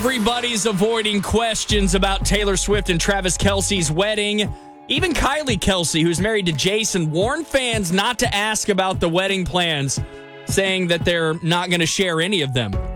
Everybody's avoiding questions about Taylor Swift and Travis Kelce's wedding. Even Kylie Kelce, who's married to Jason, warned fans not to ask about the wedding plans, saying that they're not going to share any of them.